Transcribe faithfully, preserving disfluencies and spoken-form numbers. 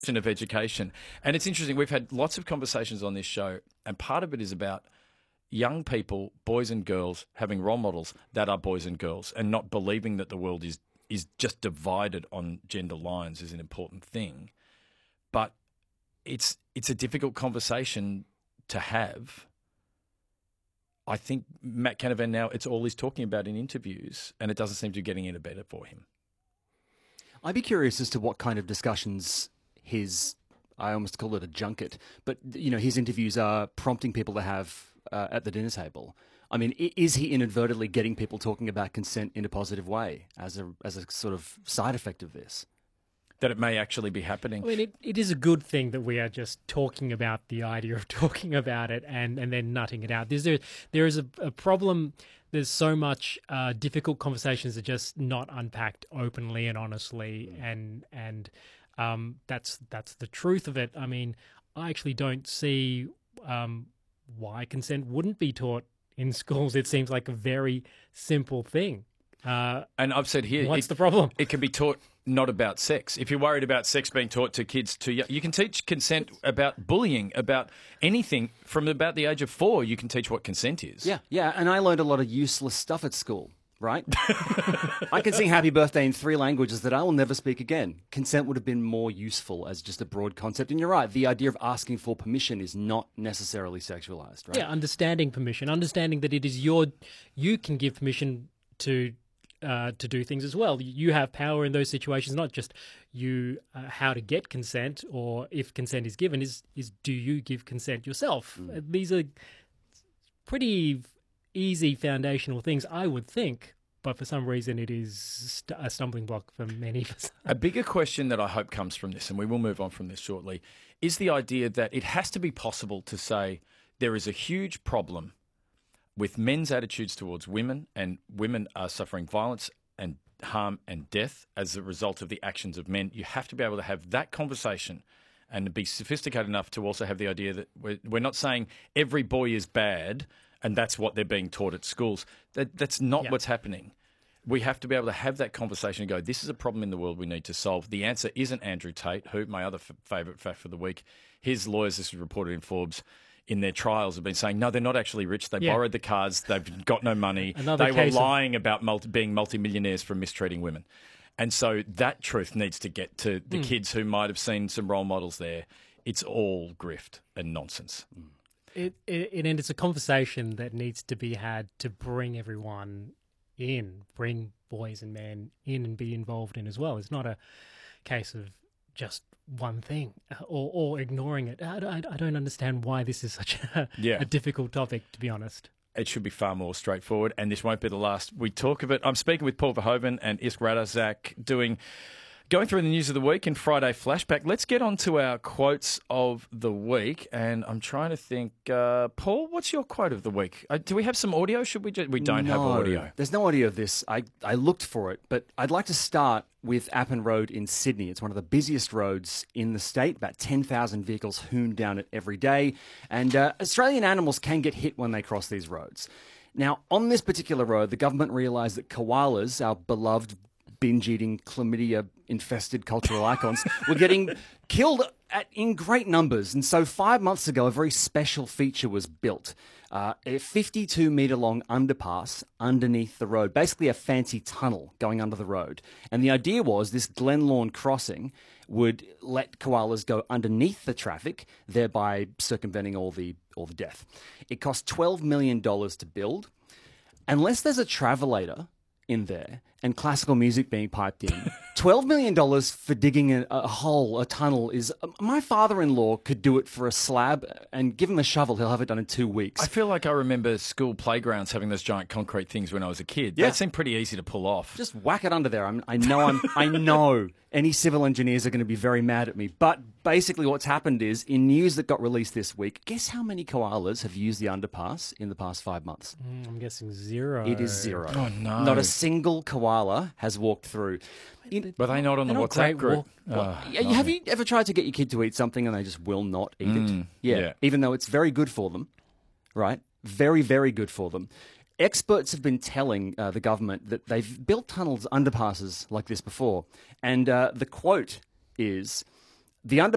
of education. And it's interesting, we've had lots of conversations on this show, and part of it is about young people, boys and girls, having role models that are boys and girls and not believing that the world is is just divided on gender lines is an important thing. But it's it's a difficult conversation to have. I think Matt Canavan now, it's all he's talking about in interviews, and it doesn't seem to be getting any better for him. I'd be curious as to what kind of discussions his, I almost call it a junket, but you know, his interviews are prompting people to have uh, at the dinner table. I mean, is he inadvertently getting people talking about consent in a positive way as a as a sort of side effect of this? That it may actually be happening. I mean, it, it is a good thing that we are just talking about the idea of talking about it and, and then nutting it out. There's, there, there is a, a problem. There's so much uh, difficult conversations that are just not unpacked openly and honestly, and and um, that's that's the truth of it. I mean, I actually don't see um, why consent wouldn't be taught in schools. It seems like a very simple thing. Uh, and I've said here, what's it, the problem? It can be taught not about sex. If you're worried about sex being taught to kids too young, you can teach consent about bullying, about anything from about the age of four. You can teach what consent is. Yeah, yeah, and I learned a lot of useless stuff at school, right? I can sing Happy Birthday in three languages that I will never speak again. Consent would have been more useful as just a broad concept. And you're right, the idea of asking for permission is not necessarily sexualized, right? Yeah, understanding permission, understanding that it is your, you can give permission to Uh, to do things as well. You have power in those situations, not just you uh, how to get consent or if consent is given, is is do you give consent yourself? Mm. Uh, these are pretty easy foundational things, I would think, but for some reason it is st- a stumbling block for many of us. A bigger question that I hope comes from this, and we will move on from this shortly, is the idea that it has to be possible to say there is a huge problem with men's attitudes towards women, and women are suffering violence and harm and death as a result of the actions of men. You have to be able to have that conversation and be sophisticated enough to also have the idea that we're, we're not saying every boy is bad and that's what they're being taught at schools. That, that's not Yeah. what's happening. We have to be able to have that conversation and go, this is a problem in the world we need to solve. The answer isn't Andrew Tate, who, my other f- favourite fact for the week, his lawyers, this was reported in Forbes, in their trials have been saying, no, they're not actually rich. They Yeah. borrowed the cars. They've got no money. Another they were case of- lying about multi- being multimillionaires from mistreating women. And so that truth needs to get to the Mm. kids who might have seen some role models there. It's all grift and nonsense. It, it, and it's a conversation that needs to be had to bring everyone in, bring boys and men in and be involved in as well. It's not a case of just one thing or, or ignoring it. I, I, I don't understand why this is such a, Yeah. a difficult topic, to be honest. It should be far more straightforward, and this won't be the last we talk of it. I'm speaking with Paul Verhoeven and Isk Radazak, doing going through the news of the week in Friday Flashback. Let's get on to our quotes of the week, and I'm trying to think. Uh, Paul, what's your quote of the week? Uh, do we have some audio? Should we? Just, we don't have No, audio. There's no audio of this. I, I looked for it, but I'd like to start with Appin Road in Sydney. It's one of the busiest roads in the state. About ten thousand vehicles hoon down it every day. And uh, Australian animals can get hit when they cross these roads. Now, on this particular road, the government realised that koalas, our beloved binge-eating, chlamydia-infested cultural icons, were getting killed at, in great numbers. And so five months ago, a very special feature was built. Uh, a fifty-two metre long underpass underneath the road, basically a fancy tunnel going under the road. And the idea was this Glenlawn crossing would let koalas go underneath the traffic, thereby circumventing all the all the death. It cost twelve million dollars to build. Unless there's a travelator in there and classical music being piped in, twelve million dollars for digging a, a hole, a tunnel is... My father-in-law could do it for a slab, and give him a shovel, he'll have it done in two weeks. I feel like I remember school playgrounds having those giant concrete things when I was a kid. Yeah. They seemed pretty easy to pull off. Just whack it under there. I'm, I know I'm, I know any civil engineers are going to be very mad at me. But basically what's happened is, in news that got released this week, guess how many koalas have used the underpass in the past five months? Mm, I'm guessing zero. It is zero. Oh, no. Not a single koala has walked through. In, Were they not on the They're not WhatsApp great group? walk- Oh, Yeah, have you ever tried to get your kid to eat something and they just will not eat it? Mm, Yeah. yeah. Even though it's very good for them, right? Very, very good for them. Experts have been telling uh, the government that they've built tunnels, underpasses like this before. And uh, the quote is, the underpass